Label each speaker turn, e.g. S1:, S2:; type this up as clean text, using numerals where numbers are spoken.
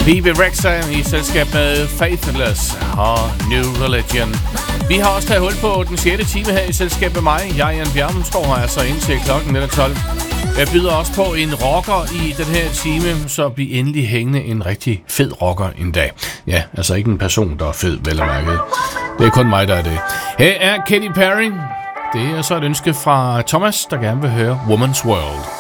S1: Bebe Rexha i selskab med Faithless og New Religion. Vi har også taget hul på den 6. time her i selskab med mig. Jeg, Jan Bjerrum, står her altså indtil klokken 12. Jeg byder også på en rocker i den her time, så bliv endelig hængende en rigtig fed rocker en dag. Ja, altså ikke en person, der er fed, vel og mærket. Det er kun mig, der er det. Her er Katy Perry. Det er så et ønske fra Thomas, der gerne vil høre Woman's World.